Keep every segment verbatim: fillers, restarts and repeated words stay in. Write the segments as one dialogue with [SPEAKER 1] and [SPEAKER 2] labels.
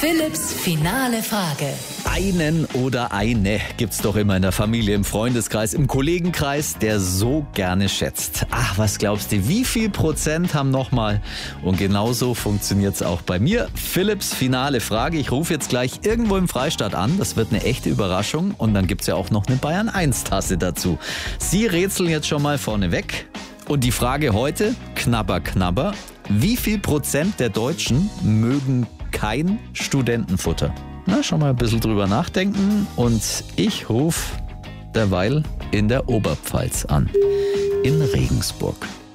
[SPEAKER 1] Philipps finale Frage.
[SPEAKER 2] Einen oder eine gibt's doch immer in der Familie, im Freundeskreis, im Kollegenkreis, der so gerne schätzt. Ach, was glaubst du, wie viel Prozent haben nochmal? Und genauso funktioniert's auch bei mir. Philipps finale Frage. Ich rufe jetzt gleich irgendwo im Freistaat an. Das wird eine echte Überraschung. Und dann gibt's ja auch noch eine Bayern eins Tasse dazu. Sie rätseln jetzt schon mal vorneweg. Und die Frage heute, knabber, knabber. Wie viel Prozent der Deutschen mögen kein Studentenfutter? Na, schon mal ein bisschen drüber nachdenken. Und ich rufe derweil in der Oberpfalz an. In Regensburg.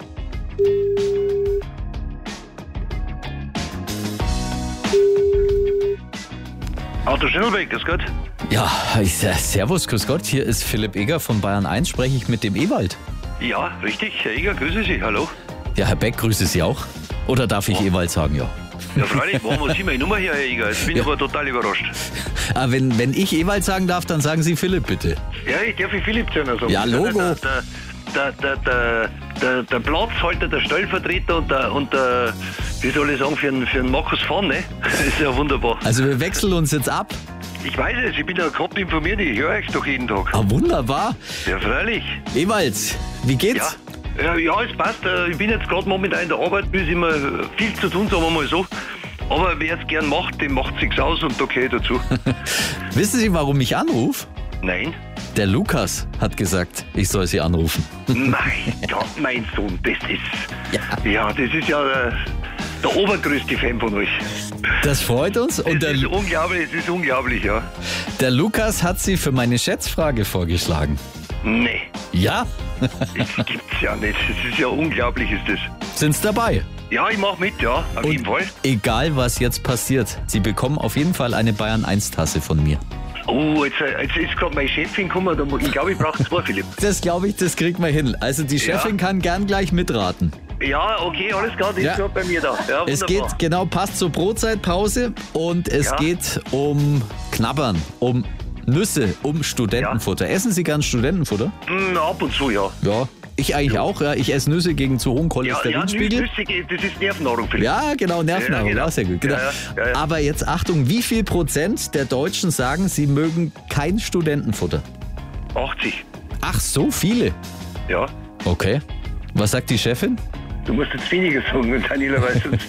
[SPEAKER 3] Auto Schnellweg, grüß Gott.
[SPEAKER 2] Ja, ich, servus, grüß Gott. Hier ist Philipp Eger von Bayern eins. Spreche ich mit dem Ewald?
[SPEAKER 3] Ja, richtig. Herr Eger, grüße Sie. Hallo.
[SPEAKER 2] Ja, Herr Beck, grüße Sie auch. Oder darf ich oh. Ewald sagen, ja?
[SPEAKER 3] Ja, freilich. Wo haben Sie meine Nummer her, Herr Eger? Jetzt bin ich aber total überrascht.
[SPEAKER 2] Ah, wenn, wenn ich Ewald sagen darf, dann sagen Sie Philipp, bitte.
[SPEAKER 3] Ja, ich darf ich Philipp sagen. Also.
[SPEAKER 2] Ja, Logo.
[SPEAKER 3] Der, der, der, der, der, der Platzhalter, der Stellvertreter und der, und der, wie soll ich sagen, für einen, für einen Markus Fahn, ne? Das ist ja wunderbar.
[SPEAKER 2] Also wir wechseln uns jetzt ab.
[SPEAKER 3] Ich weiß es, ich bin ja gerade informiert, ich höre euch doch jeden Tag.
[SPEAKER 2] Ah, wunderbar.
[SPEAKER 3] Ja, freilich.
[SPEAKER 2] Ewald, wie geht's?
[SPEAKER 3] Ja. Ja, ja, es passt. Ich bin jetzt gerade momentan in der Arbeit, ist immer viel zu tun, sagen wir mal so. Aber wer es gern macht, dem macht sich's aus und da gehöre ich dazu.
[SPEAKER 2] Wissen Sie, warum ich anrufe?
[SPEAKER 3] Nein.
[SPEAKER 2] Der Lukas hat gesagt, ich soll Sie anrufen.
[SPEAKER 3] Mein Gott, mein Sohn, das ist... Ja, ja das ist ja der, der obergrößte Fan von euch.
[SPEAKER 2] Das freut uns.
[SPEAKER 3] Das
[SPEAKER 2] und der,
[SPEAKER 3] ist unglaublich, das ist unglaublich, ja.
[SPEAKER 2] Der Lukas hat Sie für meine Schätzfrage vorgeschlagen.
[SPEAKER 3] Nee.
[SPEAKER 2] Ja?
[SPEAKER 3] Das gibt's ja nicht. Das ist ja unglaublich, ist das.
[SPEAKER 2] Sind's dabei?
[SPEAKER 3] Ja, ich mach mit, ja, auf
[SPEAKER 2] und
[SPEAKER 3] jeden Fall.
[SPEAKER 2] Egal, was jetzt passiert, Sie bekommen auf jeden Fall eine Bayern eins Tasse von mir.
[SPEAKER 3] Oh, jetzt, jetzt ist gerade meine Chefin gekommen. Da, ich glaube, ich brauche zwei, Philipp.
[SPEAKER 2] Das glaube ich, das kriegt man hin. Also die Chefin ja. kann gern gleich mitraten.
[SPEAKER 3] Ja, okay, alles klar, die
[SPEAKER 2] ja.
[SPEAKER 3] ist gerade bei mir da. Ja,
[SPEAKER 2] es geht, genau, passt zur Brotzeitpause und es ja. geht um Knabbern, um Nüsse, um Studentenfutter. Ja. Essen Sie gern Studentenfutter?
[SPEAKER 3] Mm, ab und zu, ja.
[SPEAKER 2] Ja. Ich eigentlich ja. auch, ja. Ich esse Nüsse gegen zu hohen Cholesterinspiegel.
[SPEAKER 3] Ja, ja, Nüsse, das ist Nervennahrung. Philipp.
[SPEAKER 2] Ja, genau, Nervennahrung, ja, genau. Ja, sehr gut. Genau. Ja, ja, ja. Aber jetzt Achtung, wie viel Prozent der Deutschen sagen, sie mögen kein Studentenfutter?
[SPEAKER 3] achtzig.
[SPEAKER 2] Ach, so viele?
[SPEAKER 3] Ja.
[SPEAKER 2] Okay. Was sagt die Chefin?
[SPEAKER 3] Du musst jetzt weniger sagen, Daniela weiß es.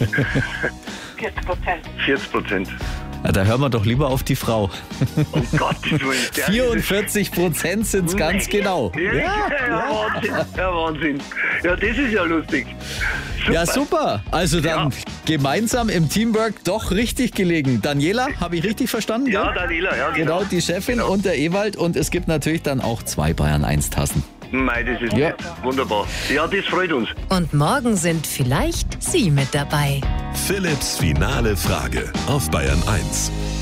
[SPEAKER 4] vierzig Prozent.
[SPEAKER 3] vierzig Prozent.
[SPEAKER 2] Ja, da hören wir doch lieber auf die Frau.
[SPEAKER 3] Um Gottes Willen.
[SPEAKER 2] vierundvierzig Prozent sind es ganz genau.
[SPEAKER 3] Ja, ja, ja, Wahnsinn. Ja, Wahnsinn. Ja, das ist ja lustig.
[SPEAKER 2] Super. Ja, super. Also dann ja. gemeinsam im Teamwork doch richtig gelegen. Daniela, habe ich richtig verstanden?
[SPEAKER 3] Ja,
[SPEAKER 2] ja?
[SPEAKER 3] Daniela, ja, genau.
[SPEAKER 2] Genau, die Chefin
[SPEAKER 3] genau.
[SPEAKER 2] und der Ewald. Und es gibt natürlich dann auch zwei Bayern eins Tassen.
[SPEAKER 3] Mei, das ist ja. wunderbar. Ja, das freut uns.
[SPEAKER 1] Und morgen sind vielleicht Sie mit dabei.
[SPEAKER 5] Philipps finale Frage auf Bayern eins.